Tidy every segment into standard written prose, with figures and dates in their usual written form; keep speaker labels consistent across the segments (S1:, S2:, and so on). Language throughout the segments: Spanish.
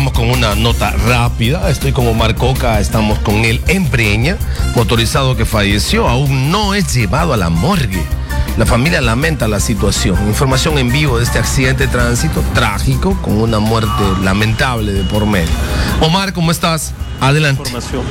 S1: Vamos con una nota rápida. Estoy con Omar Coca, estamos con él en Breña. Motorizado que falleció aún no es llevado a la morgue. La familia lamenta la situación. Información en vivo de este accidente de tránsito trágico con una muerte lamentable de por medio. Omar, ¿cómo estás? Adelante.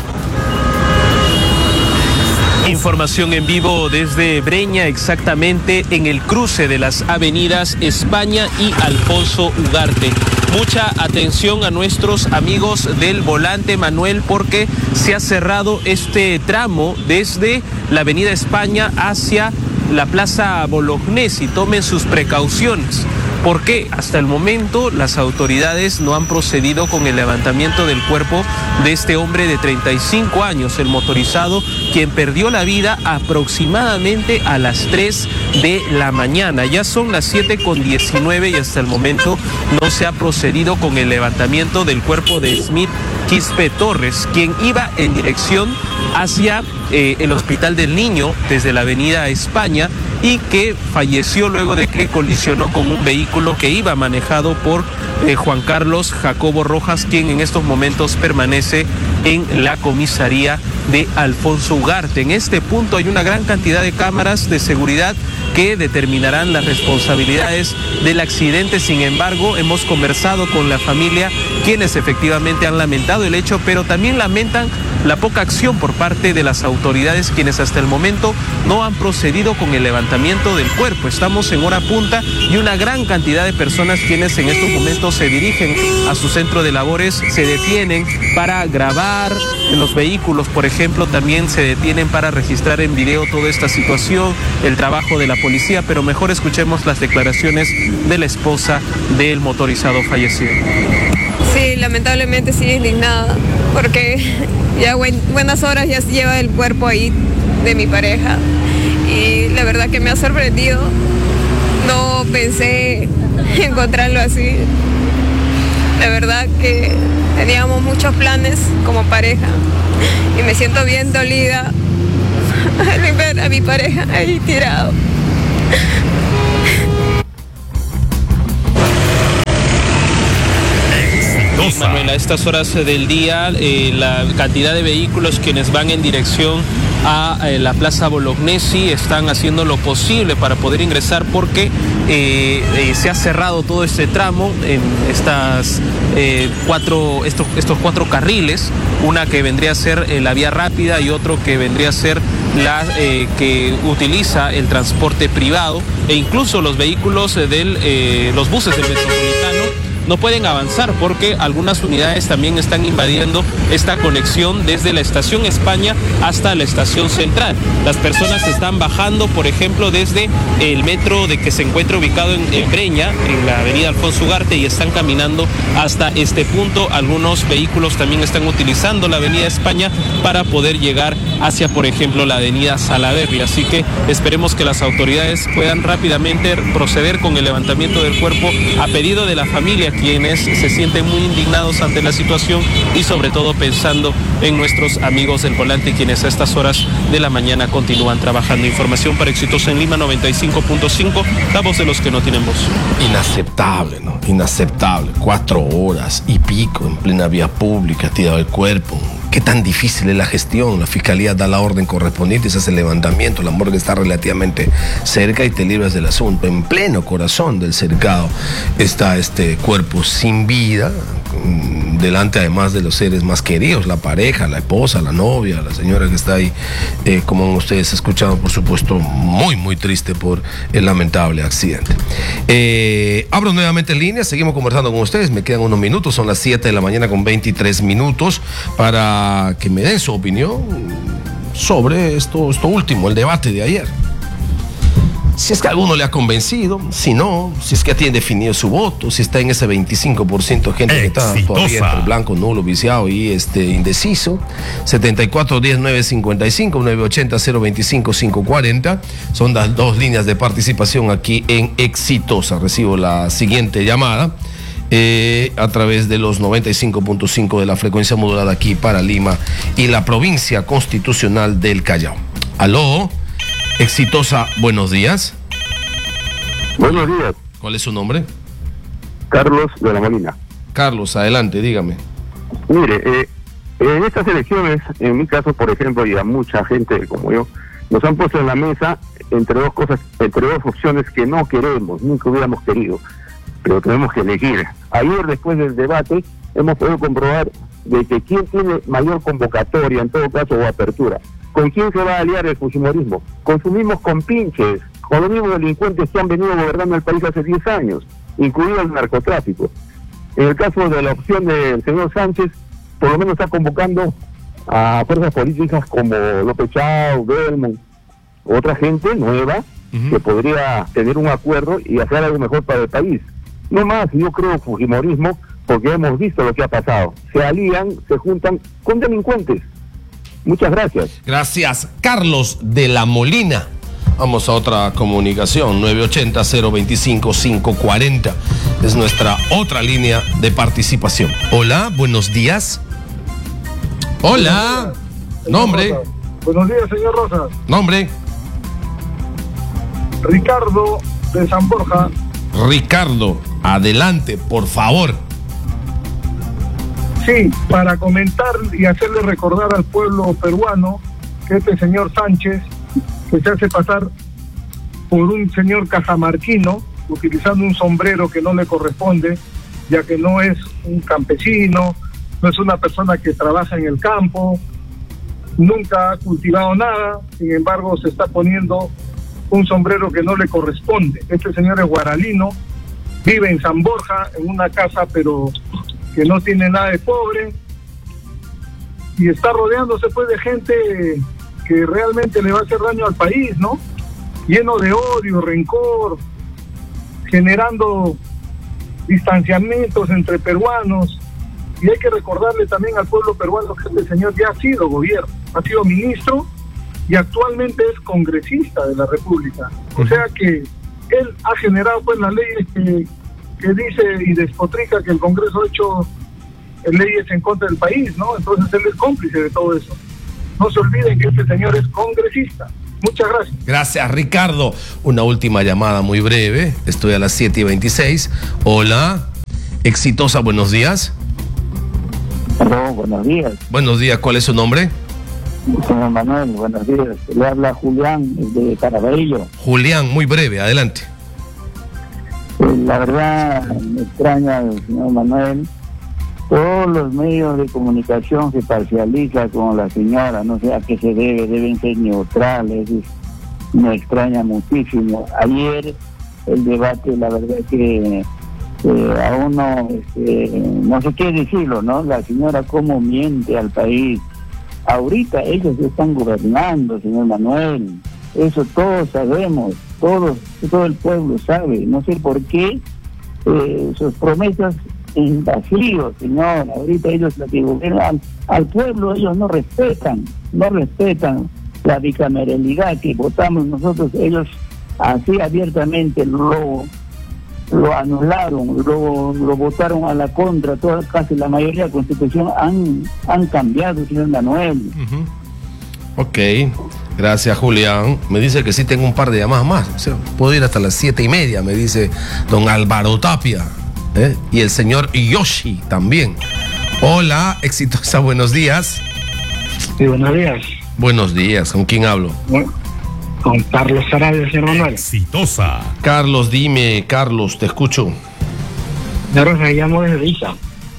S2: Información en vivo desde Breña, exactamente en el cruce de las avenidas España y Alfonso Ugarte. Mucha atención a nuestros amigos del volante, Manuel, porque se ha cerrado este tramo desde la avenida España hacia la Plaza Bolognesi. Tomen sus precauciones, porque hasta el momento las autoridades no han procedido con el levantamiento del cuerpo de este hombre de 35 años, el motorizado, quien perdió la vida aproximadamente a las 3 de la mañana. Ya son las 7:19 y hasta el momento no se ha procedido con el levantamiento del cuerpo de Smith Quispe Torres, quien iba en dirección hacia el Hospital del Niño desde la avenida España y que falleció luego de que colisionó con un vehículo que iba manejado por Juan Carlos Jacobo Rojas, quien en estos momentos permanece en la comisaría de Alfonso Ugarte. En este punto hay una gran cantidad de cámaras de seguridad que determinarán las responsabilidades del accidente. Sin embargo, hemos conversado con la familia, quienes efectivamente han lamentado el hecho, pero también lamentan la poca acción por parte de las autoridades, quienes hasta el momento no han procedido con el levantamiento del cuerpo. Estamos en hora punta y una gran cantidad de personas quienes en estos momentos se dirigen a su centro de labores se detienen para grabar en los vehículos, por ejemplo, también se detienen para registrar en video toda esta situación, el trabajo de la policía, pero mejor escuchemos las declaraciones de la esposa del motorizado fallecido.
S3: Sí, lamentablemente sí, indignada, porque ya buenas horas ya se lleva el cuerpo ahí de mi pareja y la verdad que me ha sorprendido. No pensé encontrarlo así. La verdad que teníamos muchos planes como pareja y me siento bien dolida al ver a mi pareja ahí tirado.
S2: Manuel, a estas horas del día, la cantidad de vehículos quienes van en dirección a la Plaza Bolognesi están haciendo lo posible para poder ingresar, porque se ha cerrado todo este tramo en estos cuatro carriles, una que vendría a ser la vía rápida y otro que vendría a ser la que utiliza el transporte privado, e incluso los vehículos los buses del Metropolitano no pueden avanzar porque algunas unidades también están invadiendo esta conexión desde la estación España hasta la estación Central. Las personas están bajando, por ejemplo, desde el metro de que se encuentra ubicado en Breña, en la avenida Alfonso Ugarte, y están caminando hasta este punto. Algunos vehículos también están utilizando la avenida España para poder llegar hacia, por ejemplo, la avenida Salaberry. Así que esperemos que las autoridades puedan rápidamente proceder con el levantamiento del cuerpo a pedido de la familia, quienes se sienten muy indignados ante la situación y sobre todo pensando en nuestros amigos del volante, quienes a estas horas de la mañana continúan trabajando. Información para Exitosa en Lima 95.5, la voz de los que no tienen voz.
S1: Inaceptable, ¿no? Inaceptable. 4 horas y pico en plena vía pública, tirado el cuerpo. ¿Qué tan difícil es la gestión? La fiscalía da la orden correspondiente, se hace el levantamiento, la morgue está relativamente cerca y te libras del asunto. En pleno corazón del cercado está este cuerpo sin vida, delante además de los seres más queridos, la pareja, la esposa, la novia, la señora que está ahí, como ustedes escucharon, por supuesto, muy, muy triste por el lamentable accidente. Abro nuevamente en línea, seguimos conversando con ustedes, me quedan unos minutos, son las 7 de la mañana con 23 minutos, para que me den su opinión sobre esto último, el debate de ayer. Si es que a alguno le ha convencido, si no, si es que tiene definido su voto, si está en ese 25% de gente que está todavía entre blanco, nulo, viciado y indeciso. 7410-955, 980-025-540 son las dos líneas de participación aquí en Exitosa. Recibo la siguiente llamada a través de los 95.5 de la frecuencia modulada aquí para Lima y la provincia constitucional del Callao. Aló. Exitosa, buenos días.
S4: Buenos días.
S1: ¿Cuál es su nombre?
S4: Carlos de la Molina.
S1: Carlos, adelante, dígame.
S4: Mire, en estas elecciones, en mi caso, por ejemplo, y a mucha gente como yo, nos han puesto en la mesa entre dos opciones que no queremos, nunca hubiéramos querido, pero tenemos que elegir. Ayer, después del debate, hemos podido comprobar de que quién tiene mayor convocatoria, en todo caso, o apertura. ¿Con quién se va a aliar el fujimorismo? Con sus mismos compinches, con los mismos delincuentes que han venido gobernando el país hace 10 años, incluido el narcotráfico. En el caso de la opción del señor Sánchez, por lo menos está convocando a fuerzas políticas como López Chao, Belmont, otra gente nueva que podría tener un acuerdo y hacer algo mejor para el país. No más, yo creo, fujimorismo, porque hemos visto lo que ha pasado. Se alían, se juntan con delincuentes. Muchas gracias.
S1: Gracias, Carlos de la Molina. Vamos a otra comunicación, 980-025-540. Es nuestra otra línea de participación. Hola, buenos días. Hola. Nombre.
S5: Buenos días, señor Rosas.
S1: Nombre.
S5: Ricardo de San Borja.
S1: Ricardo, adelante, por favor.
S5: Sí, para comentar y hacerle recordar al pueblo peruano que este señor Sánchez, que se hace pasar por un señor cajamarquino, utilizando un sombrero que no le corresponde, ya que no es un campesino, no es una persona que trabaja en el campo, nunca ha cultivado nada, sin embargo se está poniendo un sombrero que no le corresponde. Este señor es guaralino, vive en San Borja, en una casa pero que no tiene nada de pobre, y está rodeándose pues de gente que realmente le va a hacer daño al país, ¿no? Lleno de odio, rencor, generando distanciamientos entre peruanos. Y hay que recordarle también al pueblo peruano que este señor ya ha sido gobierno, ha sido ministro y actualmente es congresista de la República. O sea que él ha generado pues las leyes que dice y despotrica que el Congreso ha hecho leyes en contra del país, ¿no? Entonces él es cómplice de todo eso. No se olviden que este señor es congresista. Muchas gracias.
S1: Gracias, Ricardo. Una última llamada muy breve. Estoy a las 7:26. Hola. Exitosa, buenos días.
S6: Hola, buenos días.
S1: Buenos días, ¿cuál es su nombre?
S6: Señor Manuel, buenos días. Le habla Julián de Caraballo.
S1: Julián, muy breve, adelante.
S6: La verdad me extraña el señor Manuel. Todos los medios de comunicación se parcializan con la señora, no sé a qué se debe, deben ser neutrales. Me extraña muchísimo. Ayer el debate, la verdad que a uno no sé qué decirlo, ¿no? La señora cómo miente al país. Ahorita ellos están gobernando, señor Manuel. Eso todos sabemos, todo el pueblo sabe. No sé por qué sus promesas en vacío, señor. Ahorita ellos la que gobiernan al pueblo, ellos no respetan la bicameralidad que votamos nosotros. Ellos así abiertamente lo anularon, lo votaron a la contra. Casi la mayoría de la Constitución han cambiado, señor Manuel.
S1: Ok, gracias, Julián. Me dice que sí tengo un par de llamadas más. O sea, puedo ir hasta las 7:30, me dice don Álvaro Tapia. Y el señor Yoshi también. Hola, exitosa, buenos días.
S5: Sí, buenos días.
S1: Buenos días, ¿con quién hablo?
S5: Con Carlos Sarabia, señor Manuel.
S7: Exitosa.
S1: Carlos, dime, Carlos, te escucho.
S5: Señor Rosa, llamo desde Isa.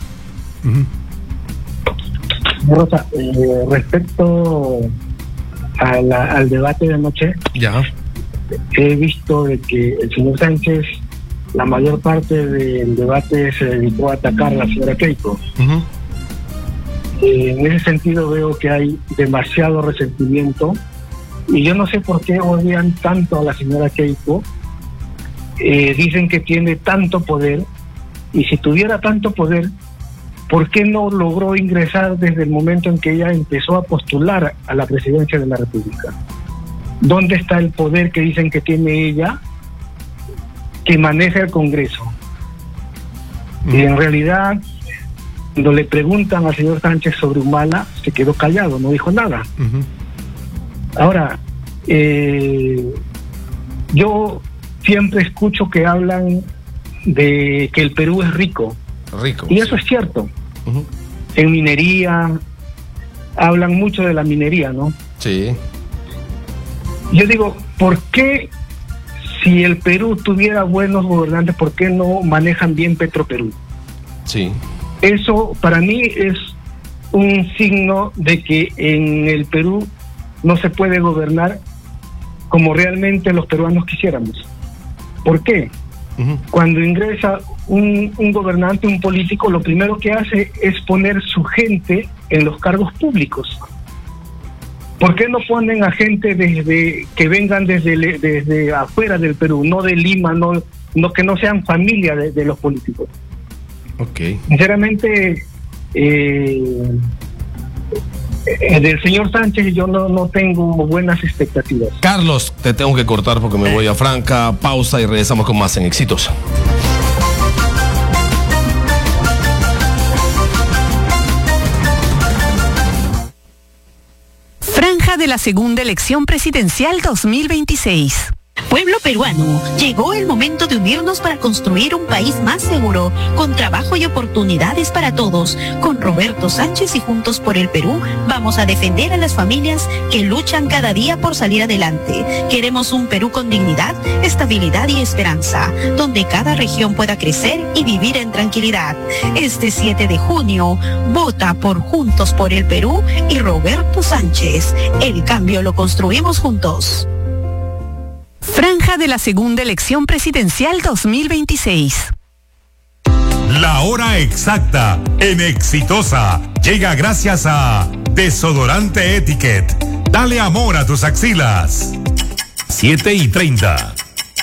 S5: Señor Rosa, respecto al debate de anoche,
S1: ya
S5: he visto de que el señor Sánchez, la mayor parte del debate se dedicó a atacar a la señora Keiko. En ese sentido veo que hay demasiado resentimiento y yo no sé por qué odian tanto a la señora Keiko. Dicen que tiene tanto poder, y si tuviera tanto poder, ¿por qué no logró ingresar desde el momento en que ella empezó a postular a la presidencia de la República? ¿Dónde está el poder que dicen que tiene ella, que maneja el Congreso? Y en realidad, cuando le preguntan al señor Sánchez sobre Humala, se quedó callado, no dijo nada. Ahora, yo siempre escucho que hablan de que el Perú es rico.
S1: Rico.
S5: Y eso es cierto.
S1: Uh-huh.
S5: En minería, hablan mucho de la minería, ¿no?
S1: Sí.
S5: Yo digo, ¿por qué si el Perú tuviera buenos gobernantes, por qué no manejan bien Petroperú?
S1: Sí.
S5: Eso para mí es un signo de que en el Perú no se puede gobernar como realmente los peruanos quisiéramos. ¿Por qué?
S1: Uh-huh.
S5: Cuando ingresa un gobernante, un político, lo primero que hace es poner su gente en los cargos públicos. ¿Por qué no ponen a gente que vengan desde afuera del Perú, no de Lima, no que no sean familia de los políticos?
S1: Okay.
S5: Sinceramente, del señor Sánchez yo no tengo buenas expectativas.
S1: Carlos, te tengo que cortar porque me voy a franca pausa y regresamos con más en Éxitos.
S7: Franja de la segunda elección presidencial 2026.
S8: Pueblo peruano, llegó el momento de unirnos para construir un país más seguro, con trabajo y oportunidades para todos. Con Roberto Sánchez y Juntos por el Perú, vamos a defender a las familias que luchan cada día por salir adelante. Queremos un Perú con dignidad, estabilidad y esperanza, donde cada región pueda crecer y vivir en tranquilidad. Este 7 de junio, vota por Juntos por el Perú y Roberto Sánchez. El cambio lo construimos juntos.
S7: Franja de la segunda elección presidencial 2026.
S9: La hora exacta en Exitosa llega gracias a Desodorante Etiquette. Dale amor a tus axilas. 7:30.